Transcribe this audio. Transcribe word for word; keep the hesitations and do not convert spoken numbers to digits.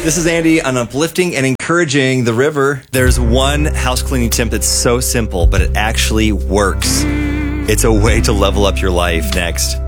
This is Andy on uplifting and encouraging the river. There's one house cleaning tip that's so simple, but it actually works. It's a way to level up your life. Next.